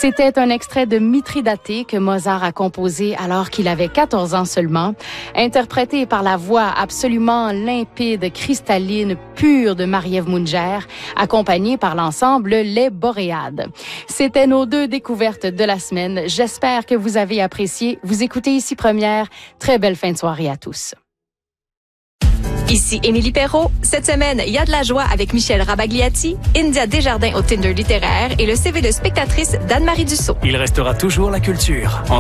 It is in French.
C'était un extrait de Mithridaté que Mozart a composé alors qu'il avait 14 ans seulement, interprété par la voix absolument limpide, cristalline, pure de Marie-Ève Munger, accompagnée par l'ensemble Les Boréades. C'était nos 2 découvertes de la semaine. J'espère que vous avez apprécié. Vous écoutez Ici Première. Très belle fin de soirée à tous. Ici Émilie Perrault. Cette semaine, il y a de la joie avec Michel Rabagliati, India Desjardins au Tinder littéraire et le CV de spectatrice d'Anne-Marie Dussault. Il restera toujours la culture.